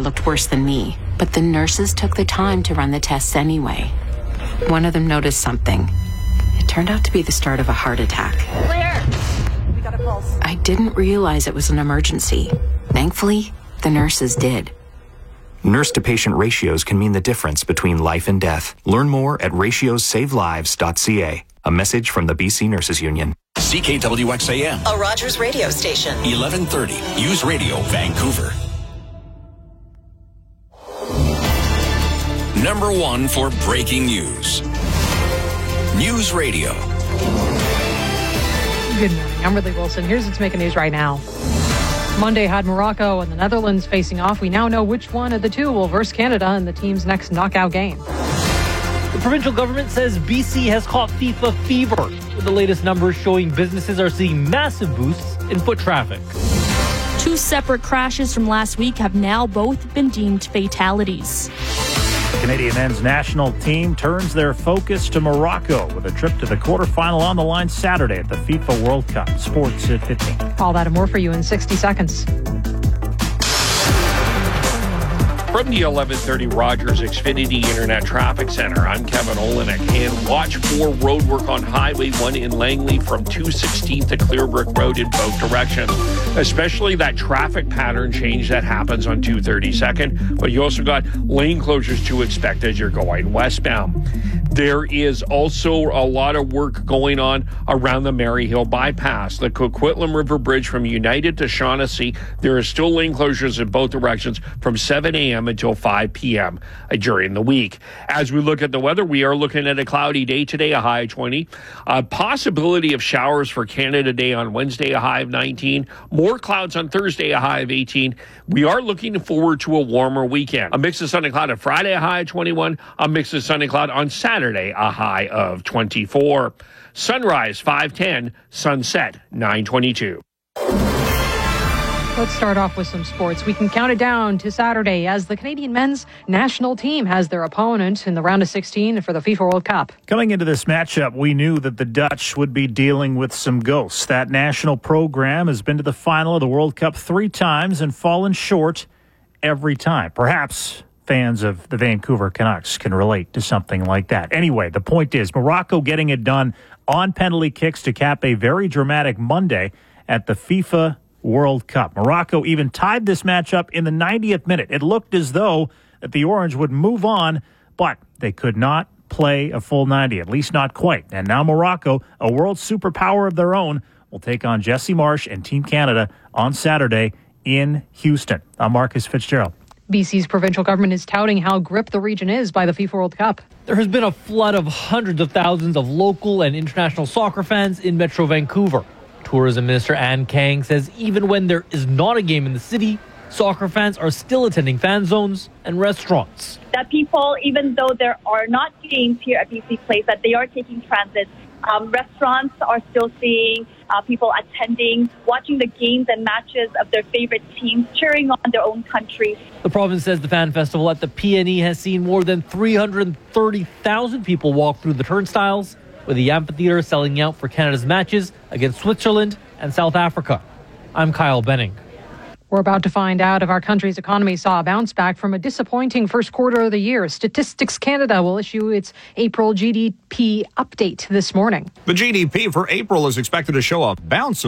looked worse than me, but the nurses took the time to run the tests anyway. One of them noticed something. It turned out to be the start of a heart attack. Clear! We got a pulse. I didn't realize it was an emergency. Thankfully, the nurses did. Nurse-to-patient ratios can mean the difference between life and death. Learn more at ratiosavelives.ca. A message from the BC Nurses Union. CKWXAM, a Rogers radio station. 1130, News Radio, Vancouver. Number one for breaking news. News Radio. Good morning. I'm Ridley Wilson. Here's what's making news right now. Monday had Morocco and the Netherlands facing off. We now know which one of the two will verse Canada in the team's next knockout game. The provincial government says BC has caught FIFA fever, with the latest numbers showing businesses are seeing massive boosts in foot traffic. Two separate crashes from last week have now both been deemed fatalities. The Canadian men's national team turns their focus to Morocco with a trip to the quarterfinal on the line Saturday at the FIFA World Cup. Sports at 15. All that and more for you in 60 seconds. From the 1130 Rogers Xfinity Internet Traffic Center, I'm Kevin Olenek, and watch for roadwork on Highway 1 in Langley from 216th to Clearbrook Road in both directions, especially that traffic pattern change that happens on 232nd, but you also got lane closures to expect as you're going westbound. There is also a lot of work going on around the Maryhill bypass. The Coquitlam River Bridge from United to Shaughnessy, there are still lane closures in both directions from 7 a.m. until 5 p.m. during the week. As we look at the weather, we are looking at a cloudy day today, a high of 20. A possibility of showers for Canada Day on Wednesday, a high of 19. More clouds on Thursday, a high of 18. We are looking forward to a warmer weekend. A mix of sun and cloud on Friday, a high of 21. A mix of sun and cloud on Saturday, a high of 24. Sunrise 5:10, sunset 9:22. Let's start off with some sports. We can count it down to Saturday as the Canadian men's national team has their opponent in the round of 16 for the FIFA World Cup. Coming into this matchup, we knew that the Dutch would be dealing with some ghosts. That national program has been to the final of the World Cup 3 times and fallen short every time. Perhaps fans of the Vancouver Canucks can relate to something like that. Anyway, the point is Morocco getting it done on penalty kicks to cap a very dramatic Monday at the FIFA World Cup. Morocco even tied this matchup in the 90th minute. It looked as though that the Orange would move on, but they could not play a full 90, at least not quite. And now Morocco, a world superpower of their own, will take on Jesse Marsh and Team Canada on Saturday in Houston. I'm Marcus Fitzgerald. BC's provincial government is touting how gripped the region is by the FIFA World Cup. There has been a flood of hundreds of thousands of local and international soccer fans in Metro Vancouver. Tourism Minister Ann Kang says even when there is not a game in the city, soccer fans are still attending fan zones and restaurants. That people, even though there are not games here at BC Place, that they are taking transit. Restaurants are still seeing people attending, watching the games and matches of their favorite teams, cheering on their own countries. The province says the fan festival at the PNE has seen more than 330,000 people walk through the turnstiles, with the amphitheater selling out for Canada's matches against Switzerland and South Africa. I'm Kyle Benning. We're about to find out if our country's economy saw a bounce back from a disappointing first quarter of the year. Statistics Canada will issue its April GDP update this morning. The GDP for April is expected to show a bounce of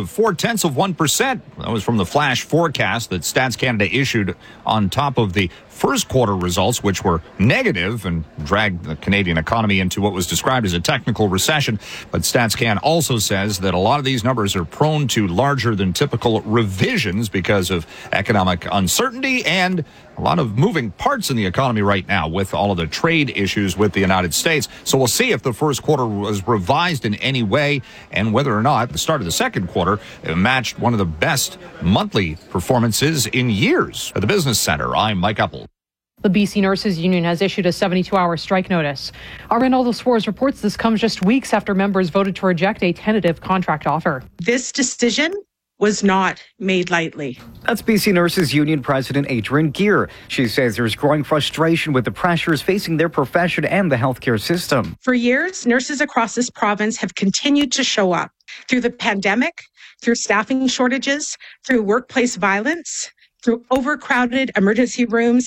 0.4%. That was from the flash forecast that Stats Canada issued on top of the first quarter results, which were negative and dragged the Canadian economy into what was described as a technical recession. But StatsCan also says that a lot of these numbers are prone to larger than typical revisions because of economic uncertainty and a lot of moving parts in the economy right now with all of the trade issues with the United States. So we'll see if the first quarter was revised in any way and whether or not the start of the second quarter matched one of the best monthly performances in years. At the Business Center, I'm Mike Uppel. The BC Nurses Union has issued a 72-hour strike notice. Our Ronaldo Suarez reports this comes just weeks after members voted to reject a tentative contract offer. This decision was not made lightly. That's BC Nurses Union President Adrienne Geer. She says there's growing frustration with the pressures facing their profession and the healthcare system. For years, nurses across this province have continued to show up through the pandemic, through staffing shortages, through workplace violence, through overcrowded emergency rooms,